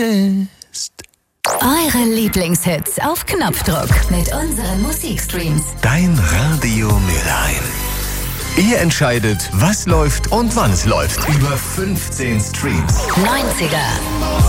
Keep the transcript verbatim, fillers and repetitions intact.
ist. Eure Lieblingshits auf Knopfdruck mit unseren Musikstreams. Dein Radio Mülheim. Ihr entscheidet, was läuft und wann es läuft. Über fünfzehn Streams. neunziger